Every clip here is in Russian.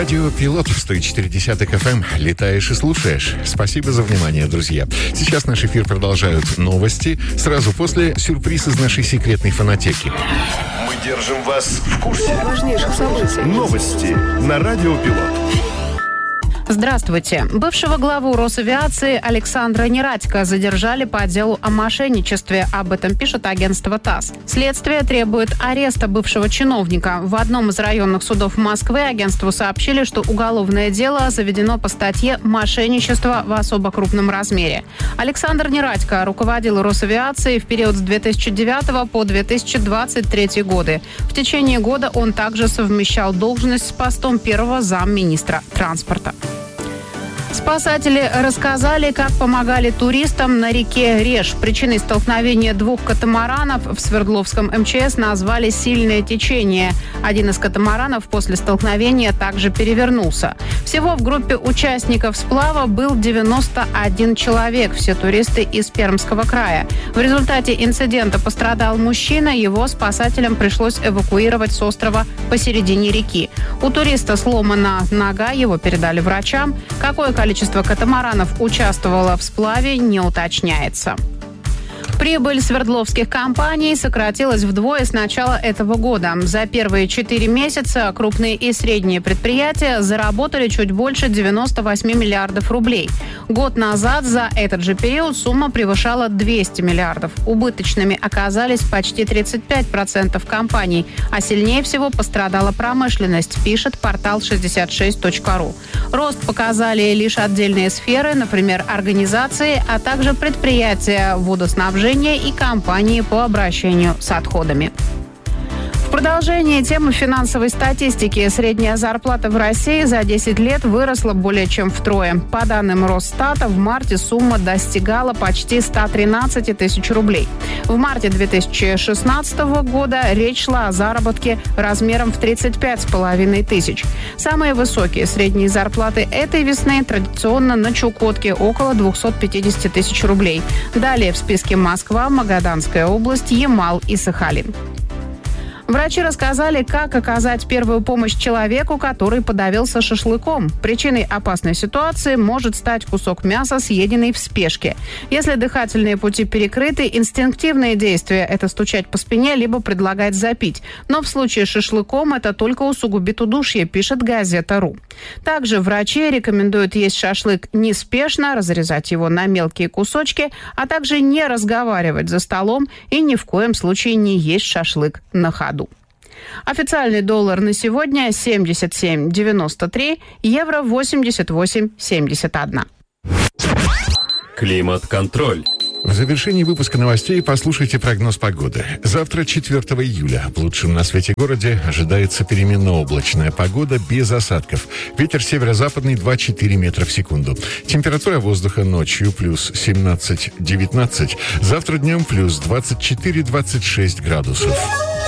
Радио Пилот 104.10 FM. Летаешь и слушаешь. Спасибо за внимание, друзья. Сейчас наш эфир продолжают новости. Сразу после сюрприз из нашей секретной фонотеки. Мы держим вас в курсе важнейших событий. Новости на Радио Пилот. Здравствуйте. Бывшего главу Росавиации Александра Нерадько задержали по делу о мошенничестве. Об этом пишет агентство ТАСС. Следствие требует ареста бывшего чиновника. В одном из районных судов Москвы агентству сообщили, что уголовное дело заведено по статье «Мошенничество в особо крупном размере». Александр Нерадько руководил Росавиацией в период с 2009 по 2023 годы. В течение года он также совмещал должность с постом первого замминистра транспорта. Спасатели рассказали, как помогали туристам на реке Реж. Причиной столкновения двух катамаранов в Свердловском МЧС назвали сильное течение. Один из катамаранов после столкновения также перевернулся. Всего в группе участников сплава был 91 человек, все туристы из Пермского края. В результате инцидента пострадал мужчина, его спасателям пришлось эвакуировать с острова посередине реки. У туриста сломана нога, его передали врачам. Какое количество катамаранов участвовало в сплаве, не уточняется. Прибыль свердловских компаний сократилась вдвое с начала этого года. За первые 4 месяца крупные и средние предприятия заработали чуть больше 98 миллиардов рублей. Год назад за этот же период сумма превышала 200 миллиардов. Убыточными оказались почти 35% компаний, а сильнее всего пострадала промышленность, пишет портал 66.ru. Рост показали лишь отдельные сферы, например, организации, а также предприятия водоснабжения и компании по обращению с отходами. В продолжение темы финансовой статистики. Средняя зарплата в России за 10 лет выросла более чем втрое. По данным Росстата, в марте сумма достигала почти 113 тысяч рублей. В марте 2016 года речь шла о заработке размером в 35,5 тысяч. Самые высокие средние зарплаты этой весны традиционно на Чукотке – около 250 тысяч рублей. Далее в списке Москва, Магаданская область, Ямал и Сахалин. Врачи рассказали, как оказать первую помощь человеку, который подавился шашлыком. Причиной опасной ситуации может стать кусок мяса, съеденный в спешке. Если дыхательные пути перекрыты, инстинктивные действия – это стучать по спине, либо предлагать запить. Но в случае с шашлыком это только усугубит удушье, пишет газета.ру. Также врачи рекомендуют есть шашлык неспешно, разрезать его на мелкие кусочки, а также не разговаривать за столом и ни в коем случае не есть шашлык на ходу. Официальный доллар на сегодня 77,93, евро 88,71. Климат-контроль. В завершении выпуска новостей послушайте прогноз погоды. Завтра, 4 июля, в лучшем на свете городе ожидается переменно-облачная погода без осадков. Ветер северо-западный 2-4 метра в секунду. Температура воздуха ночью плюс 17-19. Завтра днем плюс 24-26 градусов.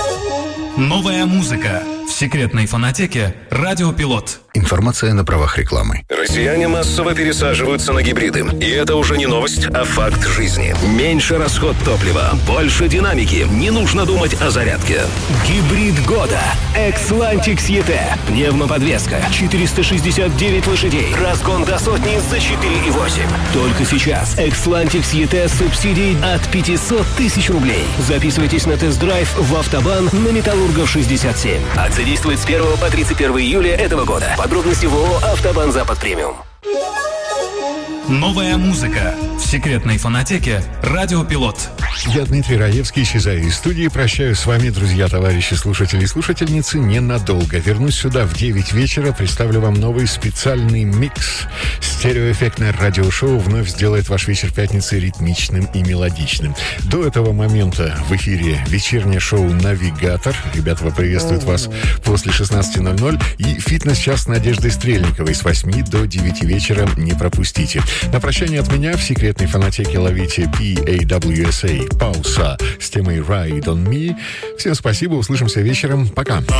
Новая музыка в секретной фонотеке «Радио Пилот». Информация на правах рекламы. Россияне массово пересаживаются на гибриды. И это уже не новость, а факт жизни. Меньше расход топлива, больше динамики. Не нужно думать о зарядке. Гибрид года. Xlantix ET. Пневмоподвеска. 469 лошадей. Разгон до сотни за 4,8. Только сейчас Xlantix ET с субсидией от 500 тысяч рублей. Записывайтесь на тест-драйв в Автобан на Металлургов 67. Акция действует с 1 по 31 июля этого года. Подробности в ООО «Автобан Запад Премиум». Новая музыка в секретной фонотеке «Радио Пилот». Я, Дмитрий Раевский, исчезаю из студии. Прощаюсь с вами, друзья, товарищи, слушатели и слушательницы, ненадолго. Вернусь сюда в 9 вечера, представлю вам новый специальный микс. Стереоэффектное радиошоу вновь сделает ваш вечер пятницы ритмичным и мелодичным. До этого момента в эфире вечернее шоу «Навигатор». Ребята поприветствуют вас после 16:00. И фитнес-час с Надеждой Стрельниковой с 8 до 9 вечера. Не пропустите. На прощание от меня в секретной фонотеке ловите PAWSA «Пауса» с темой «Ride on Me». Всем спасибо, услышимся вечером. Пока.